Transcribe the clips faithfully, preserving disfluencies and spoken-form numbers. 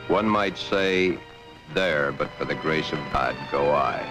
One might say, there, but for the grace of God, go I.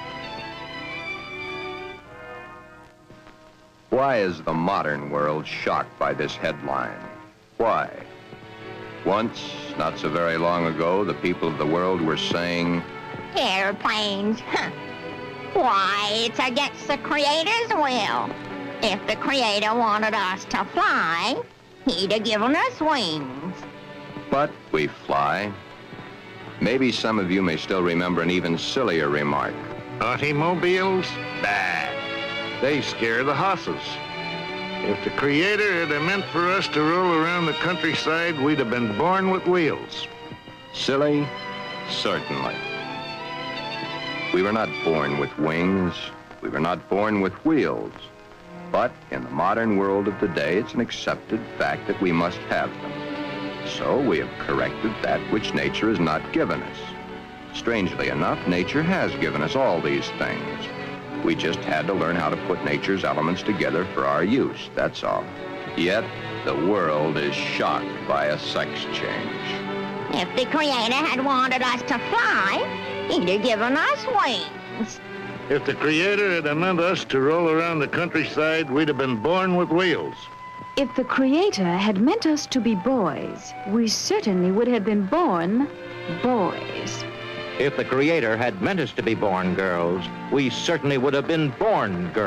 Why is the modern world shocked by this headline? Why? Once, not so very long ago, the people of the world were saying, airplanes, huh? Why, it's against the Creator's will. If the Creator wanted us to fly, he'd have given us wings. but we fly. Maybe some of you may still remember an even sillier remark. Automobiles? Bah. They scare the hosses. If the Creator had meant for us to roll around the countryside, we'd have been born with wheels. Silly? Certainly. We were not born with wings. We were not born with wheels. But in the modern world of today, it's an accepted fact that we must have them. So we have corrected that which nature has not given us. Strangely enough, nature has given us all these things. We just had to learn how to put nature's elements together for our use, that's all. Yet, the world is shocked by a sex change. If the Creator had wanted us to fly, he'd have given us wings. If the Creator had meant us to roll around the countryside, we'd have been born with wheels. If the Creator had meant us to be boys, we certainly would have been born boys. If the Creator had meant us to be born girls, we certainly would have been born girls.